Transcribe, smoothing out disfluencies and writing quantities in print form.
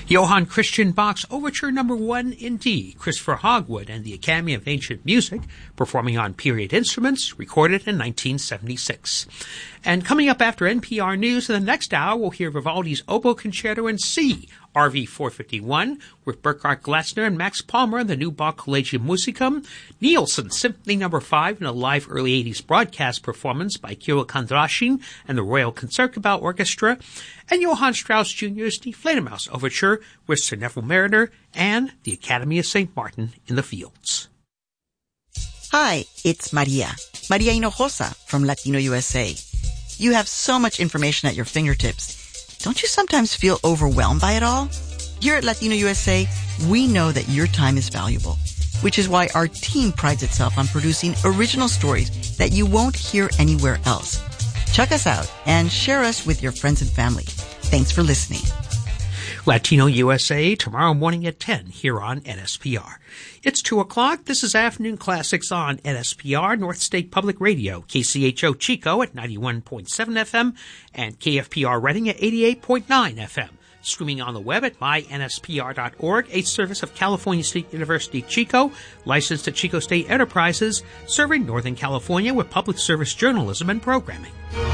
Johann Christian Bach's Overture No. 1 in D, Christopher Hogwood and the Academy of Ancient Music, performing on period instruments, recorded in 1976. And coming up after NPR News in the next hour, we'll hear Vivaldi's Oboe Concerto in C, RV 451, with Burkhard Glatzner and Max Palmer and the new Bach Collegium Musicum, Nielsen Symphony No. 5 in a live early 80s broadcast performance by Kirill Kondrashin and the Royal Concertgebouw Orchestra, and Johann Strauss Jr.'s Die Fledermaus Overture with Sir Neville Marriner and the Academy of St. Martin in the Fields. Hi, it's Maria Hinojosa from Latino USA. You have so much information at your fingertips. Don't you sometimes feel overwhelmed by it all? Here at Latino USA, we know that your time is valuable, which is why our team prides itself on producing original stories that you won't hear anywhere else. Check us out and share us with your friends and family. Thanks for listening. Latino USA, tomorrow morning at 10 here on NSPR. It's 2 o'clock. This is Afternoon Classics on NSPR, North State Public Radio, KCHO Chico at 91.7 FM and KFPR Reading at 88.9 FM. Streaming on the web at mynspr.org, a service of California State University Chico, licensed to Chico State Enterprises, serving Northern California with public service journalism and programming.